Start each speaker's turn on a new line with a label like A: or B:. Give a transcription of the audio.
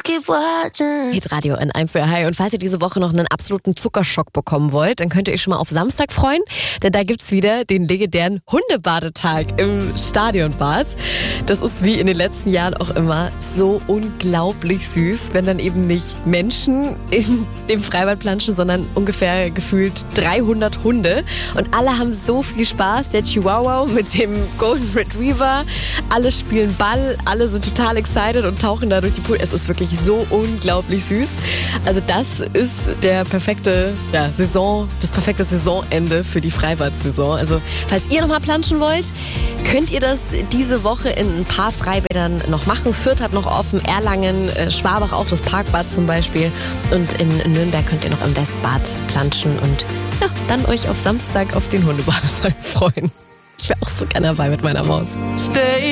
A: Hitradio N1 für Hi. Und falls ihr diese Woche noch einen absoluten Zuckerschock bekommen wollt, dann könnt ihr euch schon mal auf Samstag freuen, denn da gibt's wieder den legendären Hundebadetag im Stadionbad. Das ist wie in den letzten Jahren auch immer so unglaublich süß, wenn dann eben nicht Menschen in dem Freibad planschen, sondern ungefähr gefühlt 300 Hunde. Und alle haben so viel Spaß. Der Chihuahua mit dem Golden Retriever, alle spielen Ball, alle sind total excited und tauchen da durch die Pool. Es ist wirklich so unglaublich süß. Also das ist der perfekte das perfekte Saisonende für die Freibad-Saison. Also falls ihr nochmal planschen wollt, könnt ihr das diese Woche in ein paar Freibädern noch machen. Fürth hat noch offen, Erlangen, Schwabach auch, das Parkbad zum Beispiel. Und in Nürnberg könnt ihr noch im Westbad planschen und dann euch auf Samstag auf den Hundebadetag freuen. Ich wäre auch so gerne dabei mit meiner Maus.
B: Stay